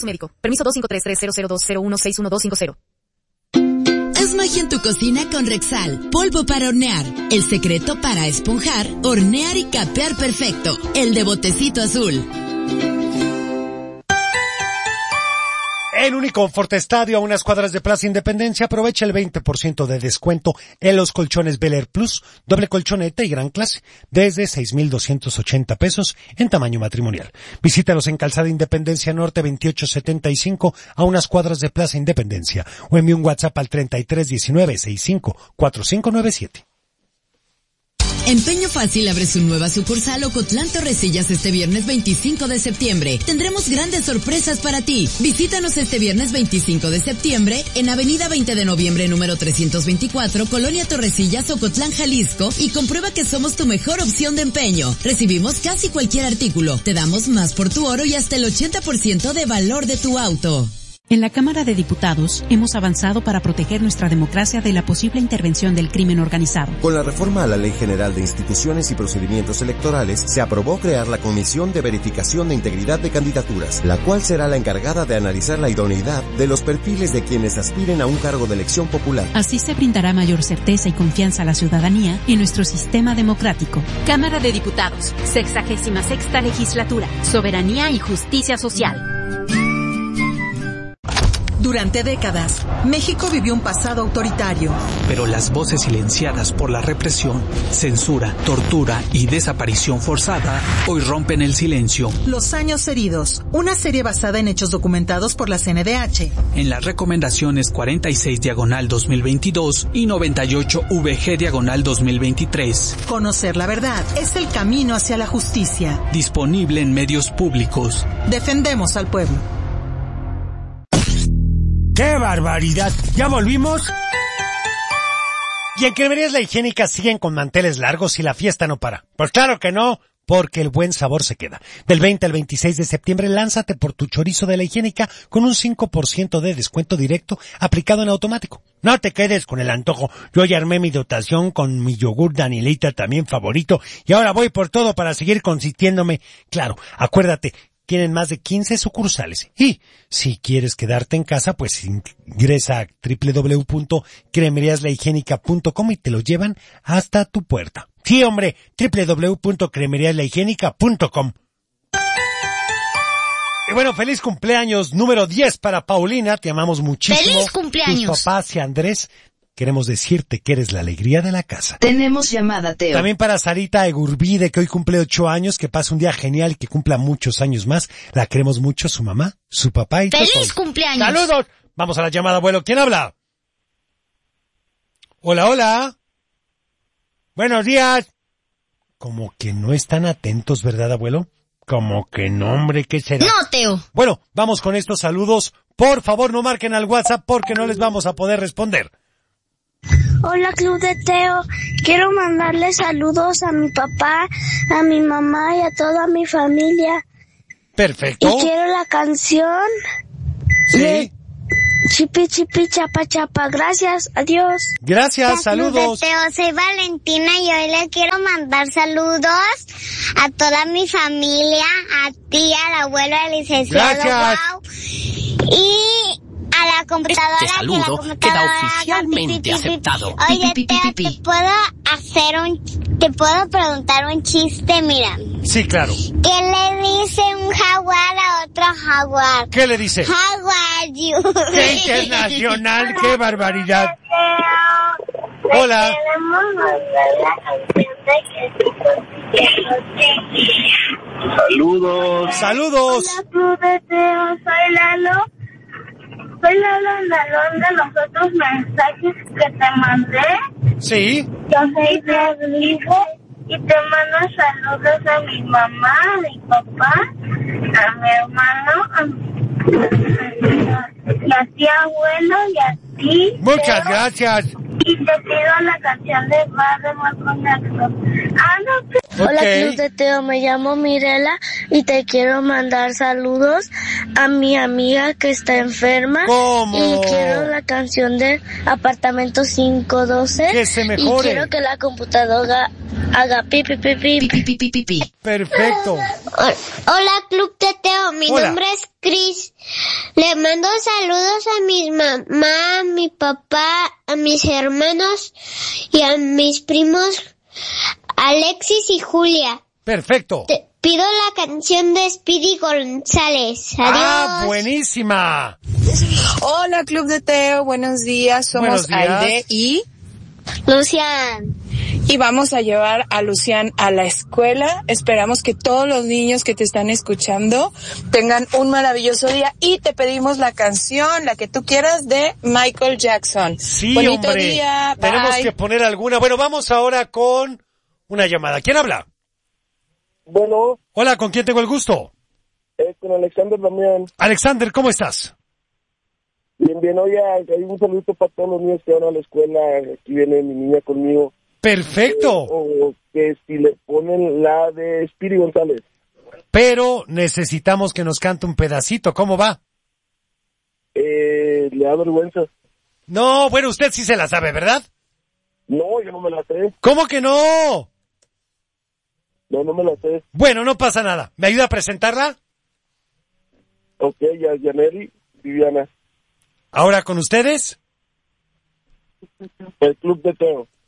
su médico. Permiso 2533002016125. Haz magia en tu cocina con Rexal, polvo para hornear. El secreto para esponjar, hornear y capear perfecto. El de botecito azul. En Uniconfort Estadio, a unas cuadras de Plaza Independencia, aprovecha el 20% de descuento en los colchones Bel Air Plus, doble colchoneta y gran clase, desde 6,280 pesos en tamaño matrimonial. Visítalos en Calzada Independencia Norte 2875, a unas cuadras de Plaza Independencia, o envíe un WhatsApp al 3319654597. Empeño Fácil abre su nueva sucursal Ocotlán Torrecillas este viernes 25 de septiembre. Tendremos grandes sorpresas para ti. Visítanos este viernes 25 de septiembre en Avenida 20 de Noviembre número 324, Colonia Torrecillas, Ocotlán, Jalisco, y comprueba que somos tu mejor opción de empeño. Recibimos casi cualquier artículo. Te damos más por tu oro y hasta el 80% de valor de tu auto. En la Cámara de Diputados hemos avanzado para proteger nuestra democracia de la posible intervención del crimen organizado. Con la reforma a la Ley General de Instituciones y Procedimientos Electorales, se aprobó crear la Comisión de Verificación de Integridad de Candidaturas, la cual será la encargada de analizar la idoneidad de los perfiles de quienes aspiren a un cargo de elección popular. Así se brindará mayor certeza y confianza a la ciudadanía en nuestro sistema democrático. Cámara de Diputados, 66ª Legislatura, Soberanía y Justicia Social. Durante décadas, México vivió un pasado autoritario. Pero las voces silenciadas por la represión, censura, tortura y desaparición forzada hoy rompen el silencio. Los años heridos, una serie basada en hechos documentados por la CNDH. En las recomendaciones 46/2022 y 98/VG/2023. Conocer la verdad es el camino hacia la justicia. Disponible en medios públicos. Defendemos al pueblo. ¡Qué barbaridad! ¿Ya volvimos? Y en Cremerías La Higiénica siguen con manteles largos y la fiesta no para. Pues claro que no, porque el buen sabor se queda. Del 20 al 26 de septiembre, lánzate por tu chorizo de La Higiénica con un 5% de descuento directo aplicado en automático. No te quedes con el antojo. Yo ya armé mi dotación con mi yogur Danielita, también favorito, y ahora voy por todo para seguir consintiéndome. Claro, acuérdate, tienen más de 15 sucursales. Y si quieres quedarte en casa, pues ingresa a www.cremeriaslahigiénica.com y te lo llevan hasta tu puerta. Sí, hombre, www.cremeriaslahigiénica.com. Y bueno, feliz cumpleaños número 10 para Paulina, te amamos muchísimo. ¡Feliz cumpleaños! Tus papás y Andrés, queremos decirte que eres la alegría de la casa. Tenemos llamada, Teo. También para Sarita Egurbide, que hoy cumple 8 años, que pase un día genial y que cumpla muchos años más. La queremos mucho, su mamá, su papá y todos. ¡Feliz cumpleaños! ¡Saludos! Vamos a la llamada, abuelo. ¿Quién habla? Hola, hola. Buenos días. Como que no están atentos, ¿verdad, abuelo? Como que no, hombre, ¿qué será? No, Teo. Bueno, vamos con estos saludos. Por favor, no marquen al WhatsApp porque no les vamos a poder responder. Hola, Club de Teo. Quiero mandarle saludos a mi papá, a mi mamá y a toda mi familia. Perfecto. Y quiero la canción de Chipi Chipi Chapa Chapa. Gracias, adiós. Gracias, saludos. Club de Teo, soy Valentina y hoy le quiero mandar saludos a toda mi familia, a ti, al abuelo, al licenciado. Gracias. Wow, y a la computadora. Este saludo queda oficialmente aceptado. Oye, Teo, te puedo preguntar un chiste, mira. Sí, claro. ¿Qué le dice un jaguar a otro jaguar? ¿Qué le dice? How are you? ¡Qué internacional! ¡Qué barbaridad! Hola. Saludos. Saludos. Hola, Club de Teo, soy Lalo. Soy Lalo de los otros mensajes que te mandé. Sí. Yo soy Rodrigo y te mando saludos a mi mamá, a mi papá, a mi hermano, y a ti, abuelo, y a ti. Muchas gracias. Y te pido la canción de Paz de Michael Jackson. Hola, Club de Teo, me llamo Mirela y te quiero mandar saludos a mi amiga que está enferma. ¿Cómo? Y quiero la canción de Apartamento 512. Que se mejore. Y quiero que la computadora haga pi, pi, pi, pi, pi, pi, pi, pi, pi. Perfecto. Hola, Club de Teo, mi nombre es Cris. Le mando saludos a mi mamá, a mi papá, a mis hermanos y a mis primos Alexis y Julia. Perfecto. Te pido la canción de Speedy González. Adiós. Ah, buenísima. Hola, Club de Teo, buenos días. Somos Aide y Lucian. Y vamos a llevar a Lucian a la escuela. Esperamos que todos los niños que te están escuchando tengan un maravilloso día y te pedimos la canción, la que tú quieras, de Michael Jackson. Sí, bonito hombre. día. Bye. Tenemos que poner alguna. Bueno, vamos ahora con una llamada. ¿Quién habla? Bueno. Hola, ¿con quién tengo el gusto? Con Alexander Damián. Alexander, ¿cómo estás? Bien, oye, hay un saludo para todos los niños que van a la escuela. Aquí viene mi niña conmigo. Perfecto. O que si le ponen la de Speedy González. Pero necesitamos que nos cante un pedacito. ¿Cómo va? Le da vergüenza. No, bueno, usted sí se la sabe, ¿verdad? No, yo no me la sé. ¿Cómo que no? No me la sé. Bueno, no pasa nada. ¿Me ayuda a presentarla? Ok, ya, Yaneli, Viviana. Ahora con ustedes. El Club de Teo.